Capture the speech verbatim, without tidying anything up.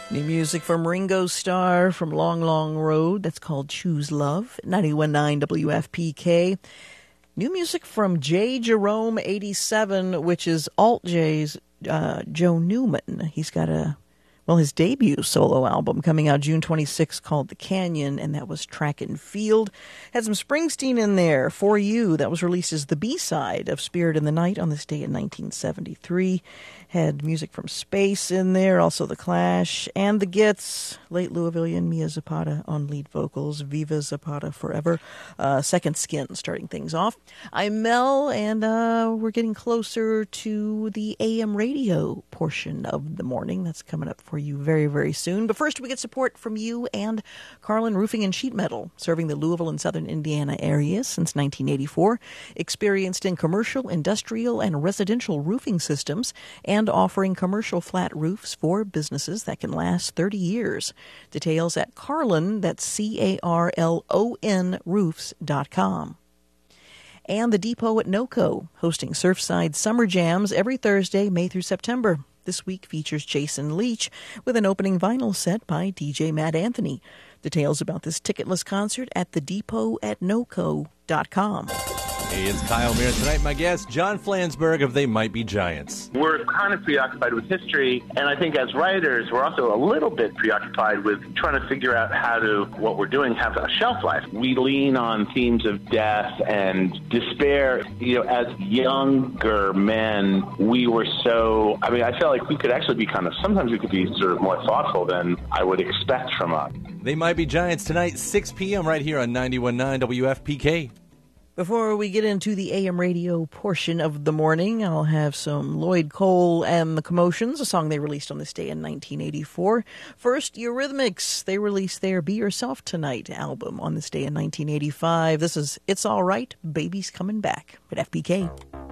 New music from Ringo Starr from Long Long Road. That's called Choose Love. ninety-one point nine W F P K. New music from J. Jerome eighty-seven, which is Alt J's uh, Joe Newman. He's got a, well, his debut solo album coming out June twenty-sixth called The Canyon, and that was Track and Field. Had some Springsteen in there, For You. That was released as the B-side of Spirit in the Night on this day in nineteen seventy-three. Had music from Space in there, also The Clash, and The Gits, late Louisvillian Mia Zapata on lead vocals, Viva Zapata Forever, uh, Second Skin starting things off. I'm Mel, and uh, we're getting closer to the A M radio portion of the morning. That's coming up for you very, very soon. But first, we get support from you and Carlin Roofing and Sheet Metal, serving the Louisville and southern Indiana area since nineteen eighty-four, experienced in commercial, industrial, and residential roofing systems, and and offering commercial flat roofs for businesses that can last thirty years. Details at Carlin, that's C A R L O N roofs dot com. And the Depot at NOCO, hosting Surfside Summer Jams every Thursday, May through September. This week features Jason Leach with an opening vinyl set by D J Matt Anthony. Details about this ticketless concert at the depot at noco dot com. Hey, it's Kyle Mears. Tonight, my guest, John Flansburgh of They Might Be Giants. We're kind of preoccupied with history, and I think as writers, we're also a little bit preoccupied with trying to figure out how to, what we're doing, have a shelf life. We lean on themes of death and despair. You know, as younger men, we were so, I mean, I felt like we could actually be kind of, sometimes we could be sort of more thoughtful than I would expect from us. They Might Be Giants tonight, six p.m. right here on ninety-one point nine W F P K. Before we get into the A M radio portion of the morning, I'll have some Lloyd Cole and the Commotions, a song they released on this day in nineteen eighty-four. First, Eurythmics. They released their Be Yourself Tonight album on this day in nineteen eighty-five. This is It's All Right, Baby's Coming Back at F P K.